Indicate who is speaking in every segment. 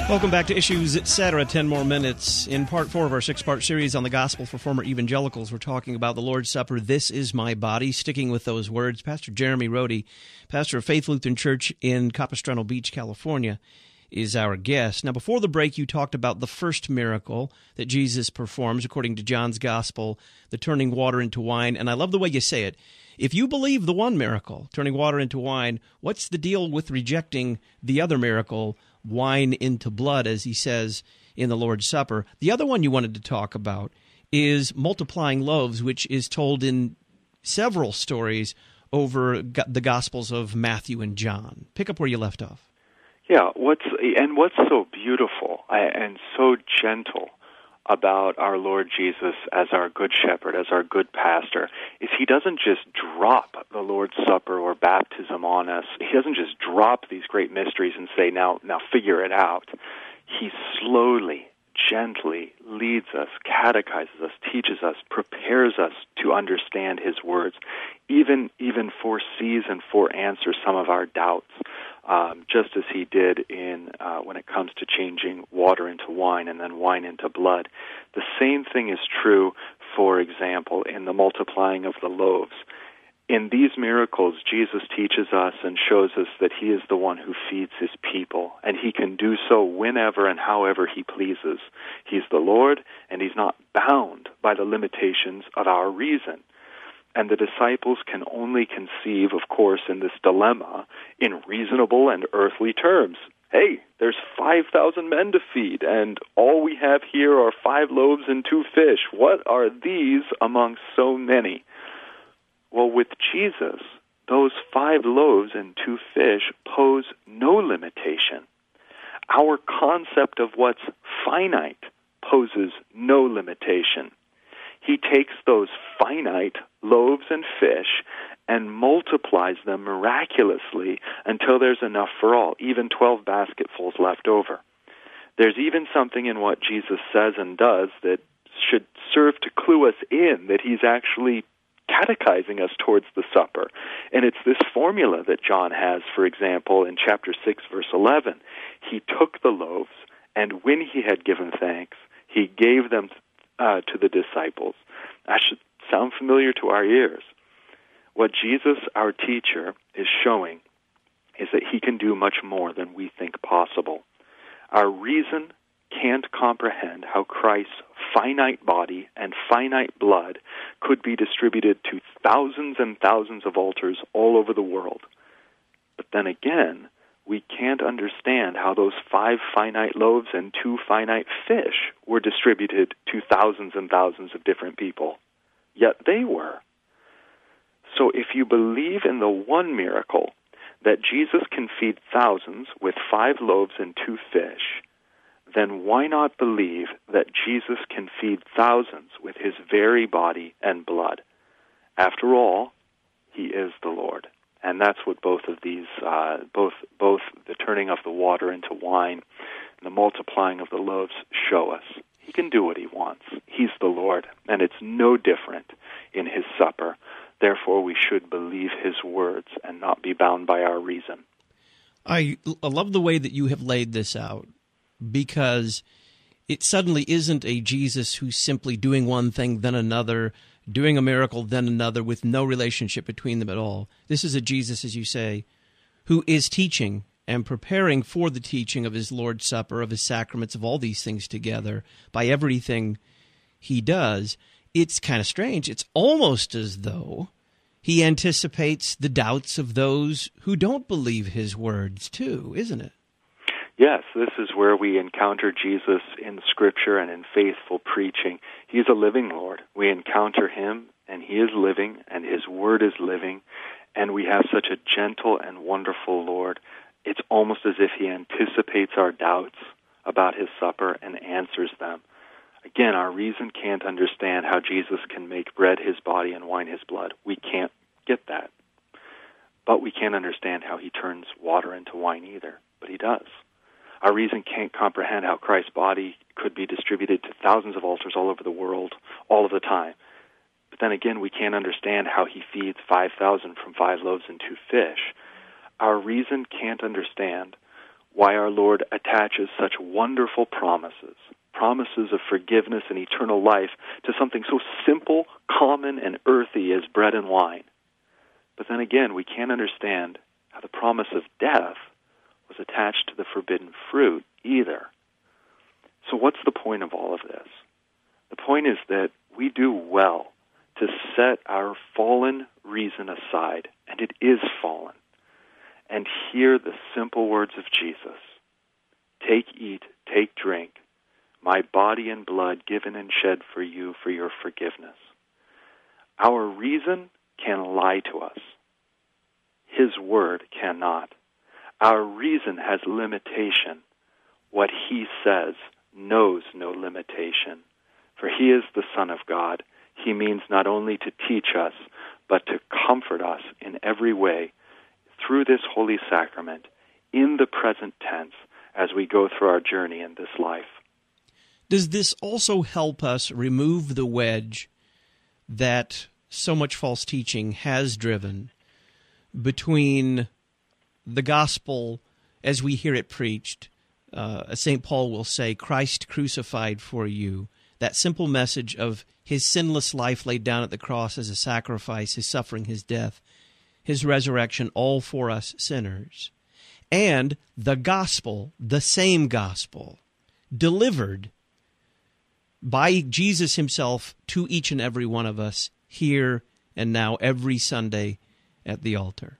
Speaker 1: Welcome back to Issues Etc. 10 more minutes. In part 4 of our 6-part series on the gospel for former evangelicals, we're talking about the Lord's Supper, this is my body, sticking with those words. Pastor Jeremy Rode, pastor of Faith Lutheran Church in Capistrano Beach, California, is our guest. Now, before the break, you talked about the first miracle that Jesus performs, according to John's gospel, the turning water into wine. And I love the way you say it. If you believe the one miracle, turning water into wine, what's the deal with rejecting the other miracle, wine into blood, as he says in the Lord's Supper? The other one you wanted to talk about is multiplying loaves, which is told in several stories over the Gospels of Matthew and John. Pick up where you left off.
Speaker 2: Yeah, what's so beautiful and so gentle about our Lord Jesus as our good shepherd, as our good pastor, is he doesn't just drop the Lord's Supper or baptism on us. He doesn't just drop these great mysteries and say, now figure it out. He slowly, gently leads us, catechizes us, teaches us, prepares us to understand his words, even foresees and foreanswers some of our doubts, just as he did in when it comes to changing water into wine and then wine into blood. The same thing is true, for example, in the multiplying of the loaves. In these miracles, Jesus teaches us and shows us that he is the one who feeds his people, and he can do so whenever and however he pleases. He's the Lord, and he's not bound by the limitations of our reason. And the disciples can only conceive, of course, in this dilemma in reasonable and earthly terms. Hey, there's 5,000 men to feed, and all we have here are 5 loaves and 2 fish. What are these among so many? Well, with Jesus, those 5 loaves and 2 fish pose no limitation. Our concept of what's finite poses no limitation. He takes those finite loaves and fish and multiplies them miraculously until there's enough for all, even 12 basketfuls left over. There's even something in what Jesus says and does that should serve to clue us in that he's actually catechizing us towards the supper. And it's this formula that John has, for example, in chapter 6, verse 11. He took the loaves, and when he had given thanks, he gave them to the disciples. That should sound familiar to our ears. What Jesus, our teacher, is showing is that he can do much more than we think possible. Our reason can't comprehend how Christ's finite body and finite blood could be distributed to thousands and thousands of altars all over the world. But then again, we can't understand how those 5 finite loaves and 2 finite fish were distributed to thousands and thousands of different people. Yet they were. So if you believe in the one miracle, that Jesus can feed thousands with 5 loaves and 2 fish, then why not believe that Jesus can feed thousands with his very body and blood? After all, he is the Lord. And that's what both of these, both the turning of the water into wine and the multiplying of the loaves show us. He can do what he wants. He's the Lord, and it's no different in his supper. Therefore, we should believe his words and not be bound by our reason.
Speaker 1: I love the way that you have laid this out, because it suddenly isn't a Jesus who's simply doing one thing, then another, doing a miracle, then another, with no relationship between them at all. This is a Jesus, as you say, who is teaching and preparing for the teaching of his Lord's Supper, of his sacraments, of all these things together, by everything he does. It's kind of strange. It's almost as though he anticipates the doubts of those who don't believe his words, too, isn't it?
Speaker 2: Yes, this is where we encounter Jesus in Scripture and in faithful preaching. He's a living Lord. We encounter him, and he is living, and his word is living, and we have such a gentle and wonderful Lord. It's almost as if he anticipates our doubts about his supper and answers them. Again, our reason can't understand how Jesus can make bread his body and wine his blood. We can't get that. But we can't understand how he turns water into wine either. But he does. Our reason can't comprehend how Christ's body could be distributed to thousands of altars all over the world all of the time. But then again, we can't understand how he feeds 5,000 from 5 loaves and 2 fish. Our reason can't understand why our Lord attaches such wonderful promises of forgiveness and eternal life to something so simple, common, and earthy as bread and wine. But then again, we can't understand how the promise of death was attached to the forbidden fruit either. So what's the point of all of this? The point is that we do well to set our fallen reason aside, and it is fallen, and hear the simple words of Jesus. Take, eat, take, drink, my body and blood given and shed for you for your forgiveness. Our reason can lie to us. His word cannot. Our reason has limitation. What he says knows no limitation. For he is the Son of God. He means not only to teach us, but to comfort us in every way through this holy sacrament in the present tense as we go through our journey in this life.
Speaker 1: Does this also help us remove the wedge that so much false teaching has driven between the gospel as we hear it preached? St. Paul will say, Christ crucified for you. That simple message of his sinless life laid down at the cross as a sacrifice, his suffering, his death, his resurrection, all for us sinners. And the gospel, the same gospel, delivered by Jesus himself to each and every one of us here and now every Sunday at the altar.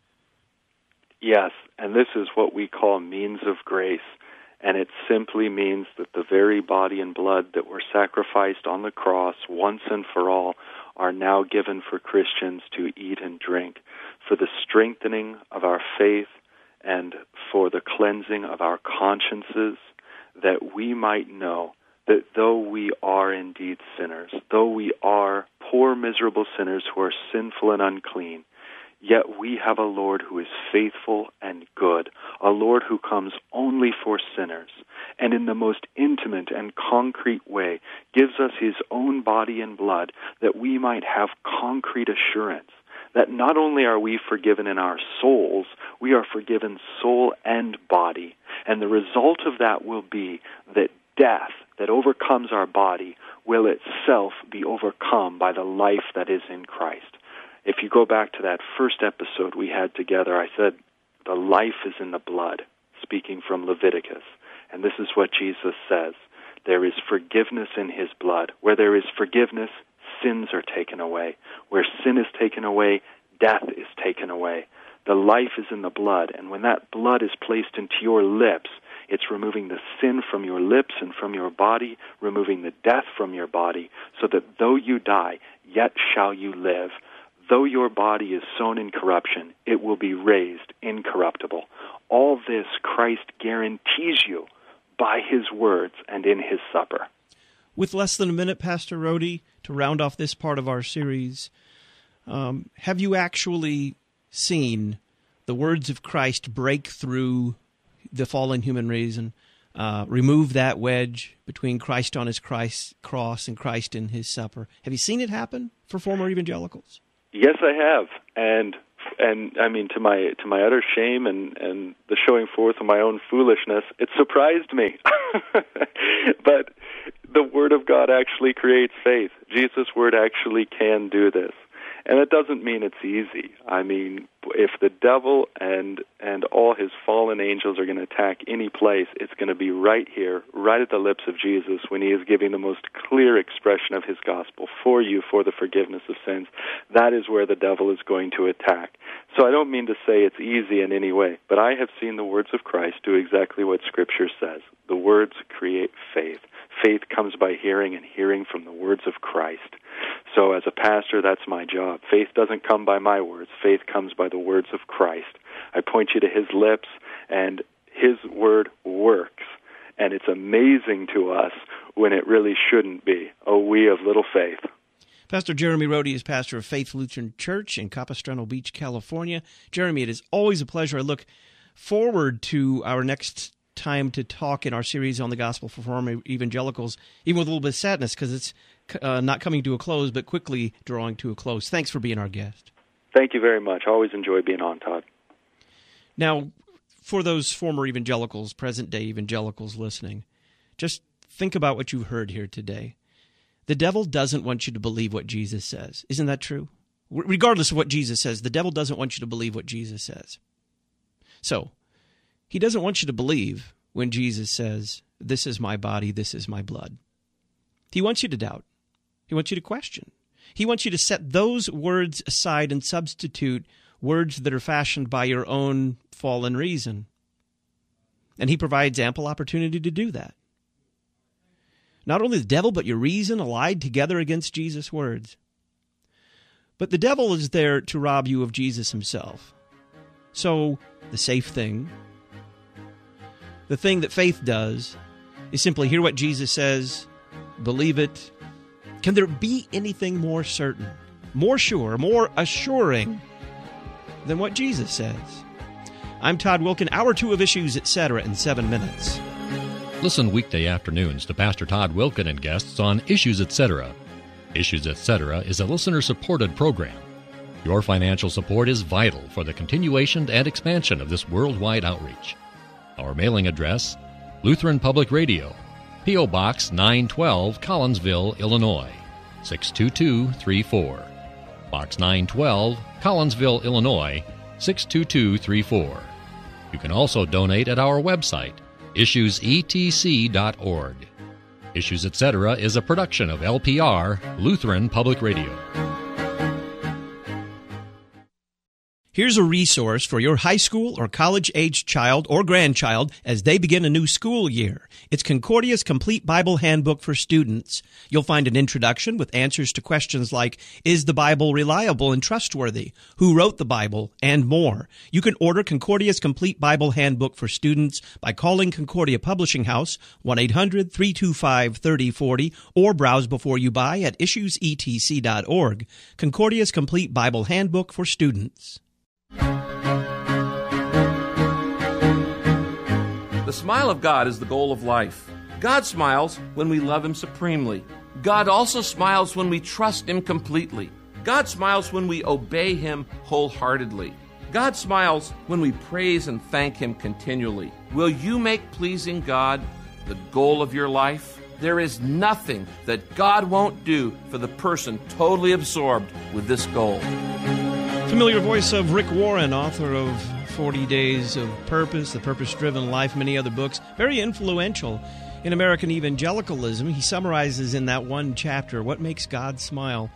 Speaker 2: Yes, and this is what we call means of grace. And it simply means that the very body and blood that were sacrificed on the cross once and for all are now given for Christians to eat and drink, for the strengthening of our faith and for the cleansing of our consciences, that we might know that though we are indeed sinners, though we are poor, miserable sinners who are sinful and unclean, yet we have a Lord who is faithful and good, a Lord who comes only for sinners, and in the most intimate and concrete way gives us his own body and blood that we might have concrete assurance that not only are we forgiven in our souls, we are forgiven soul and body. And the result of that will be that death that overcomes our body will itself be overcome by the life that is in Christ. If you go back to that first episode we had together, I said, the life is in the blood, speaking from Leviticus. And this is what Jesus says. There is forgiveness in his blood. Where there is forgiveness, sins are taken away. Where sin is taken away, death is taken away. The life is in the blood, and when that blood is placed into your lips, it's removing the sin from your lips and from your body, removing the death from your body, so that though you die, yet shall you live. Though your body is sown in corruption, it will be raised incorruptible. All this Christ guarantees you by his words and in his supper.
Speaker 1: With less than a minute, Pastor Rohde, to round off this part of our series, have you actually seen the words of Christ break through the fallen human reason, remove that wedge between Christ on his cross and Christ in his supper? Have you seen it happen for former evangelicals?
Speaker 2: Yes, I have, and I mean, to my utter shame and the showing forth of my own foolishness, it surprised me. But the Word of God actually creates faith. Jesus' Word actually can do this. And it doesn't mean it's easy. I mean, if the devil and all his fallen angels are going to attack any place, it's going to be right here, right at the lips of Jesus, when he is giving the most clear expression of his gospel for you, for the forgiveness of sins. That is where the devil is going to attack. So I don't mean to say it's easy in any way, but I have seen the words of Christ do exactly what Scripture says. The words create faith. Faith comes by hearing, and hearing from the words of Christ. So as a pastor, that's my job. Faith doesn't come by my words. Faith comes by the words of Christ. I point you to his lips, and his word works. And it's amazing to us when it really shouldn't be. Oh, we of little faith.
Speaker 1: Pastor Jeremy Rohde is pastor of Faith Lutheran Church in Capistrano Beach, California. Jeremy, it is always a pleasure. I look forward to our next time to talk in our series on the gospel for former evangelicals, even with a little bit of sadness because it's not coming to a close, but quickly drawing to a close. Thanks for being our guest.
Speaker 2: Thank you very much. Always enjoy being on, Todd.
Speaker 1: Now, for those former evangelicals, present-day evangelicals listening, just think about what you've heard here today. The devil doesn't want you to believe what Jesus says. Isn't that true? Regardless of what Jesus says, the devil doesn't want you to believe what Jesus says. So, he doesn't want you to believe when Jesus says, "This is my body, this is my blood." He wants you to doubt. He wants you to question. He wants you to set those words aside and substitute words that are fashioned by your own fallen reason. And he provides ample opportunity to do that. Not only the devil, but your reason allied together against Jesus' words. But the devil is there to rob you of Jesus himself. So the safe thing, the thing that faith does, is simply hear what Jesus says, believe it. Can there be anything more certain, more sure, more assuring than what Jesus says? I'm Todd Wilken, Hour 2 of Issues, Etc. in 7 minutes.
Speaker 3: Listen weekday afternoons to Pastor Todd Wilken and guests on Issues, Etc. Issues, Etc. is a listener-supported program. Your financial support is vital for the continuation and expansion of this worldwide outreach. Our mailing address, Lutheran Public Radio, P.O. Box 912, Collinsville, Illinois, 62234. Box 912, Collinsville, Illinois, 62234. You can also donate at our website, issuesetc.org. Issues, Etc. is a production of LPR, Lutheran Public Radio.
Speaker 1: Here's a resource for your high school or college-aged child or grandchild as they begin a new school year. It's Concordia's Complete Bible Handbook for Students. You'll find an introduction with answers to questions like, is the Bible reliable and trustworthy? Who wrote the Bible? And more. You can order Concordia's Complete Bible Handbook for Students by calling Concordia Publishing House, 1-800-325-3040, or browse before you buy at issuesetc.org. Concordia's Complete Bible Handbook for Students.
Speaker 4: The smile of God is the goal of life. God smiles when we love Him supremely. God also smiles when we trust Him completely. God smiles when we obey Him wholeheartedly. God smiles when we praise and thank Him continually. Will you make pleasing God the goal of your life? There is nothing that God won't do for the person totally absorbed with this goal.
Speaker 1: Familiar voice of Rick Warren, author of 40 Days of Purpose, The Purpose-Driven Life, many other books. Very influential in American evangelicalism. He summarizes in that one chapter what makes God smile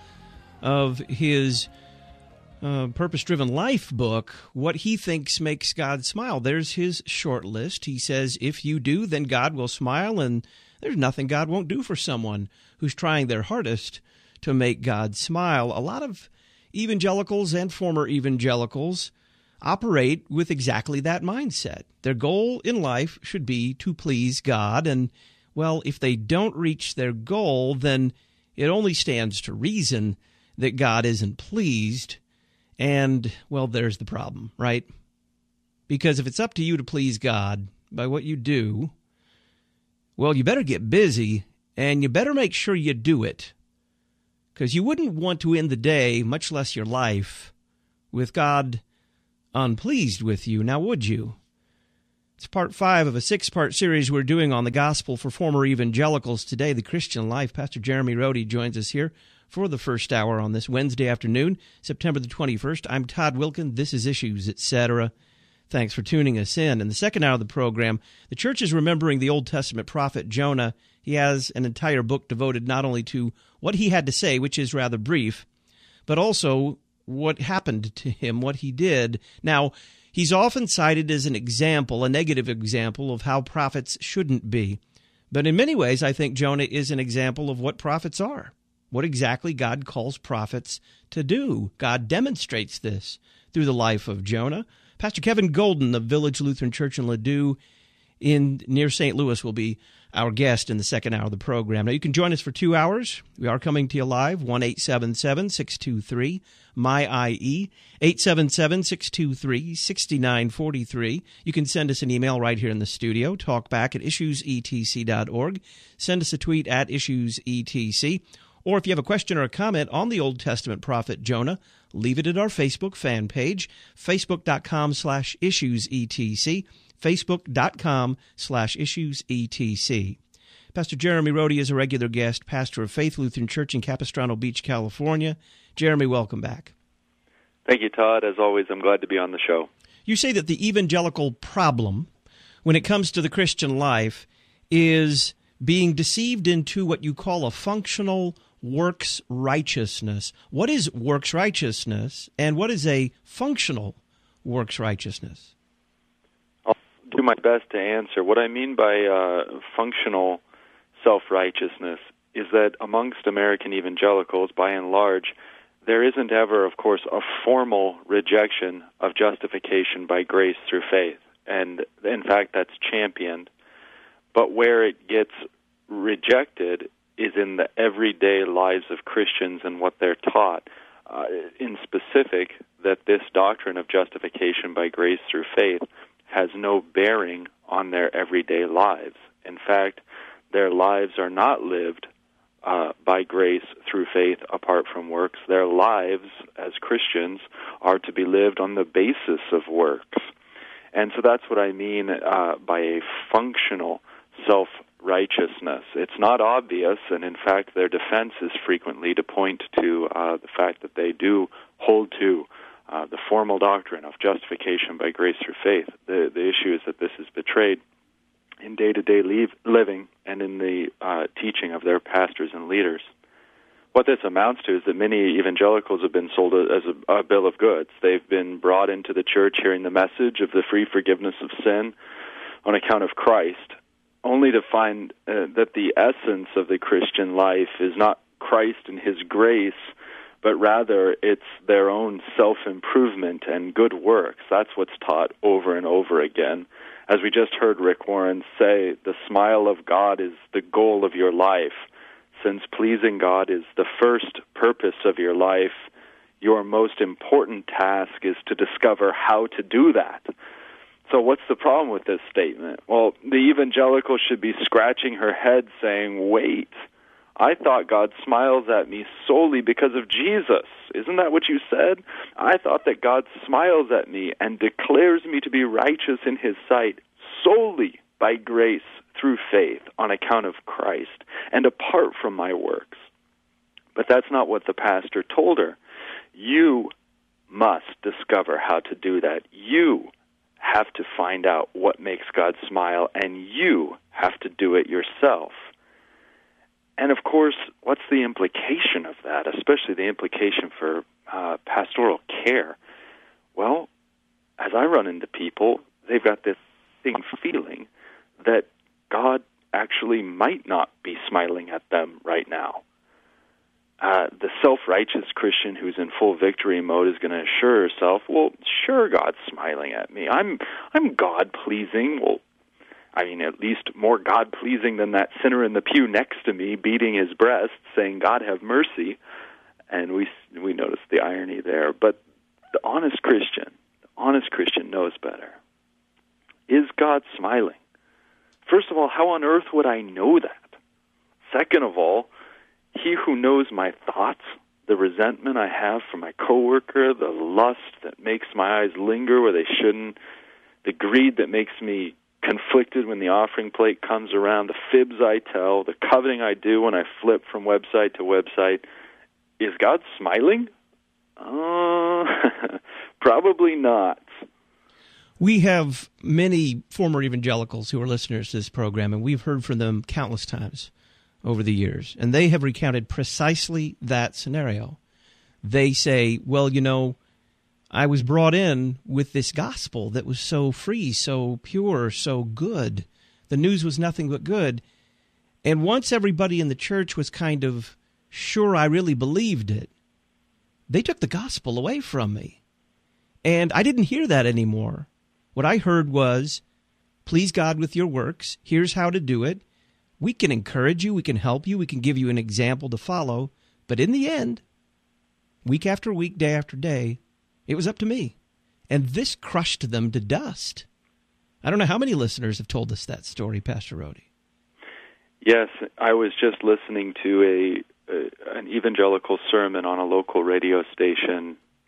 Speaker 1: of his Purpose-Driven Life book, what he thinks makes God smile. There's his short list. He says, if you do, then God will smile, and there's nothing God won't do for someone who's trying their hardest to make God smile. A lot of evangelicals and former evangelicals operate with exactly that mindset. Their goal in life should be to please God, and, well, if they don't reach their goal, then it only stands to reason that God isn't pleased, and, well, there's the problem, right? Because if it's up to you to please God by what you do, well, you better get busy, and you better make sure you do it. Because you wouldn't want to end the day, much less your life, with God unpleased with you, now would you? It's part 5 of a 6-part series we're doing on the gospel for former evangelicals today, the Christian life. Pastor Jeremy Rohde joins us here for the first hour on this Wednesday afternoon, September the 21st. I'm Todd Wilken. This is Issues, Etc. Thanks for tuning us in. In the second hour of the program, the church is remembering the Old Testament prophet Jonah. He has an entire book devoted not only to what he had to say, which is rather brief, but also what happened to him, what he did. Now, he's often cited as an example, a negative example of how prophets shouldn't be. But in many ways, I think Jonah is an example of what prophets are, what exactly God calls prophets to do. God demonstrates this through the life of Jonah. Pastor Kevin Golden of Village Lutheran Church in Ladue near St. Louis will be our guest in the second hour of the program. Now, you can join us for 2 hours. We are coming to you live, 1-877-623-MY-IE, 877-623-6943. You can send us an email right here in the studio, talkback at issuesetc.org. Send us a tweet at issuesetc. Or if you have a question or a comment on the Old Testament prophet Jonah, leave it at our Facebook fan page, facebook.com/issuesetc, facebook.com/issuesetc. Pastor Jeremy Rode is a regular guest, pastor of Faith Lutheran Church in Capistrano Beach, California. Jeremy, welcome back.
Speaker 2: Thank you, Todd. As always, I'm glad to be on the show.
Speaker 1: You say that the evangelical problem when it comes to the Christian life is being deceived into what you call a functional works righteousness. What is works righteousness, and what is a functional works righteousness?
Speaker 2: I'll do my best to answer. What I mean by functional self-righteousness is that amongst American evangelicals, by and large, there isn't ever, of course, a formal rejection of justification by grace through faith. And, in fact, that's championed. But where it gets rejected is in the everyday lives of Christians and what they're taught. In specific, that this doctrine of justification by grace through faith has no bearing on their everyday lives. In fact, their lives are not lived by grace through faith apart from works. Their lives as Christians are to be lived on the basis of works. And so that's what I mean by a functional self-righteousness. It's not obvious, and in fact their defense is frequently to point to the fact that they do hold to the formal doctrine of justification by grace through faith. The issue is that this is betrayed in day-to-day living and in the teaching of their pastors and leaders. What this amounts to is that many evangelicals have been sold as a bill of goods. They've been brought into the church hearing the message of the free forgiveness of sin on account of Christ, only to find that the essence of the Christian life is not Christ and His grace, but rather it's their own self-improvement and good works. That's what's taught over and over again. As we just heard Rick Warren say, the smile of God is the goal of your life. Since pleasing God is the first purpose of your life, your most important task is to discover how to do that. So what's the problem with this statement? Well, the evangelical should be scratching her head saying, wait, I thought God smiles at me solely because of Jesus. Isn't that what you said? I thought that God smiles at me and declares me to be righteous in His sight solely by grace through faith on account of Christ and apart from my works. But that's not what the pastor told her. You must discover how to do that. You have to find out what makes God smile, and you have to do it yourself. And of course, what's the implication of that, especially the implication for pastoral care? Well, as I run into people, they've got this feeling that God actually might not be smiling at them right now. The self-righteous Christian who's in full victory mode is going to assure herself, well, sure, God's smiling at me. I'm God-pleasing. Well, I mean, at least more God-pleasing than that sinner in the pew next to me beating his breast, saying, God have mercy. And we notice the irony there. But the honest Christian knows better. Is God smiling? First of all, how on earth would I know that? Second of all, He who knows my thoughts, the resentment I have for my coworker, the lust that makes my eyes linger where they shouldn't, the greed that makes me conflicted when the offering plate comes around, the fibs I tell, the coveting I do when I flip from website to website, is God smiling? Probably not.
Speaker 1: We have many former evangelicals who are listeners to this program, and we've heard from them countless times over the years, and they have recounted precisely that scenario. They say, well, you know, I was brought in with this gospel that was so free, so pure, so good. The news was nothing but good. And once everybody in the church was kind of sure I really believed it, they took the gospel away from me. And I didn't hear that anymore. What I heard was, please God with your works. Here's how to do it. We can encourage you. We can help you. We can give you an example to follow. But in the end, week after week, day after day, it was up to me. And this crushed them to dust. I don't know how many listeners have told us that story, Pastor Rode.
Speaker 2: Yes, I was just listening to an evangelical sermon on a local radio station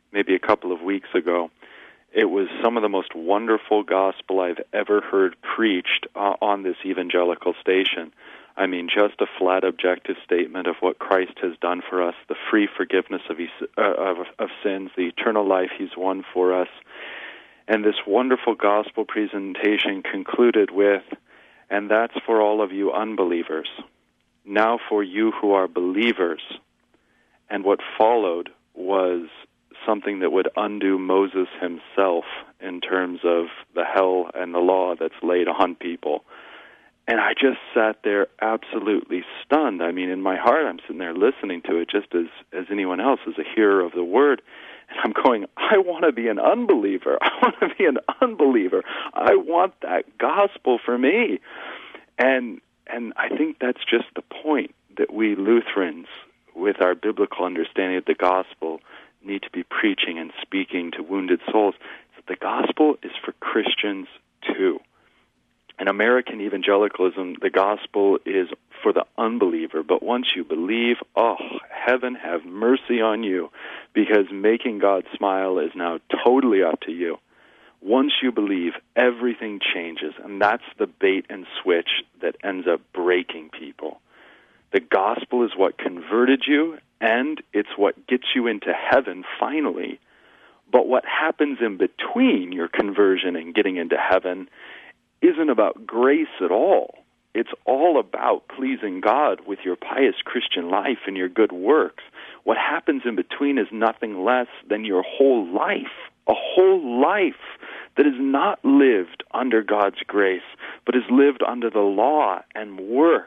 Speaker 2: maybe a couple of weeks ago. It was some of the most wonderful gospel I've ever heard preached on this evangelical station. I mean, just a flat, objective statement of what Christ has done for us, the free forgiveness of sins, the eternal life He's won for us. And this wonderful gospel presentation concluded with, "And that's for all of you unbelievers. Now for you who are believers." And what followed was something that would undo Moses himself in terms of the hell and the law that's laid on people. And I just sat there absolutely stunned. I mean, in my heart, I'm sitting there listening to it just as anyone else, as a hearer of the word. And I'm going, I want to be an unbeliever. I want to be an unbeliever. I want that gospel for me. And I think that's just the point, that we Lutherans, with our biblical understanding of the gospel, need to be preaching and speaking to wounded souls. That the gospel is for Christians too. In American evangelicalism, the gospel is for the unbeliever. But once you believe, oh, heaven have mercy on you, because making God smile is now totally up to you. Once you believe, everything changes, and that's the bait and switch that ends up breaking people. The gospel is what converted you, and it's what gets you into heaven finally. But what happens in between your conversion and getting into heaven isn't about grace at all. It's all about pleasing God with your pious Christian life and your good works. What happens in between is nothing less than your whole life, a whole life that is not lived under God's grace, but is lived under the law and works.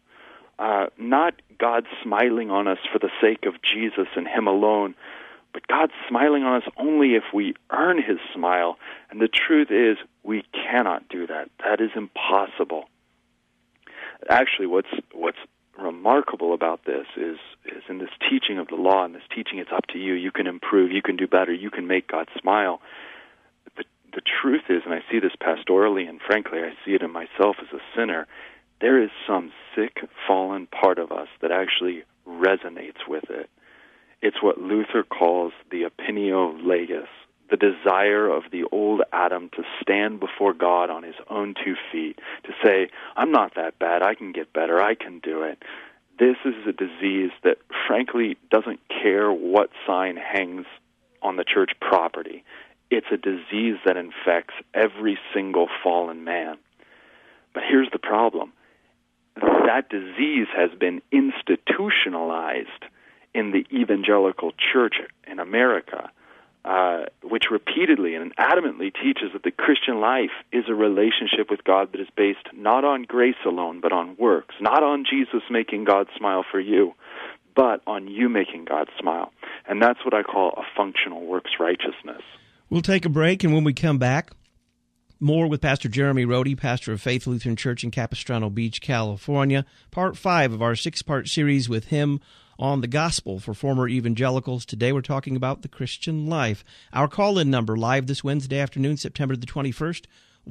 Speaker 2: Not God smiling on us for the sake of Jesus and Him alone, but God's smiling on us only if we earn His smile. And the truth is, we cannot do that. That is impossible. Actually, what's remarkable about this is in this teaching of the law, and this teaching, it's up to you. You can improve, you can do better, you can make God smile. The truth is, and I see this pastorally, and frankly, I see it in myself as a sinner, there is some sick, fallen part of us that actually resonates with it. It's what Luther calls the opinio legis, the desire of the old Adam to stand before God on his own 2 feet, to say, I'm not that bad, I can get better, I can do it. This is a disease that, frankly, doesn't care what sign hangs on the church property. It's a disease that infects every single fallen man. But here's the problem. That disease has been institutionalized in the evangelical church in America, which repeatedly and adamantly teaches that the Christian life is a relationship with God that is based not on grace alone, but on works, not on Jesus making God smile for you, but on you making God smile. And that's what I call a functional works righteousness.
Speaker 1: We'll take a break, and when we come back, more with Pastor Jeremy Rohde, pastor of Faith Lutheran Church in Capistrano Beach, California. Part 5 of our 6-part series with him on the gospel for former evangelicals. Today we're talking about the Christian life. Our call-in number live this Wednesday afternoon, September the 21st,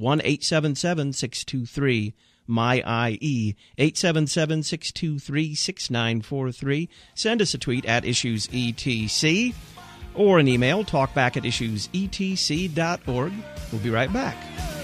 Speaker 1: 1-877-623-MY-IE, 877-623-6943. Send us a tweet at IssuesETC or an email, talkback@issuesetc.org. We'll be right back.